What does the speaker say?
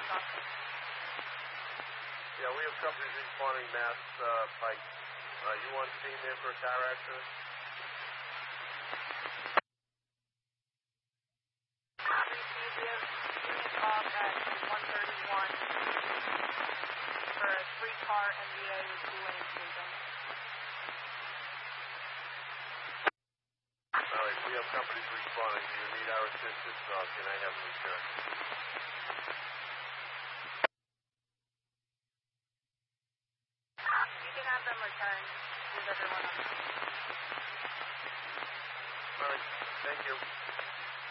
Yeah, we have companies responding Mass Pike. You on scene there for a car accident? Call at 131 for a 3-car MBA with 2 lanes moving. All right, we have companies responding. Do you need our assistance or can I have them return? You can have them return with everyone else. All right, thank you.